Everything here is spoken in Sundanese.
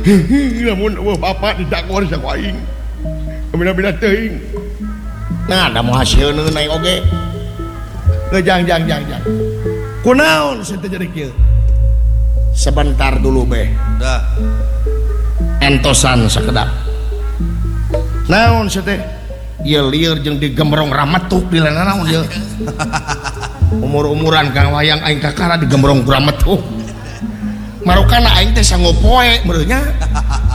namun bapak didakwa sa aing bina-bina teuing nah ada mau hasil naik oge jang kunaon saya jadi kieu sebentar dulu be dah entosan sakedap naon saya teh ieu lieur jeung digembrong rametuk di lana naon ieu umur-umuran kang wayang aing kakara digembrong rametuk marukana aing teh sanggo poe meureunnya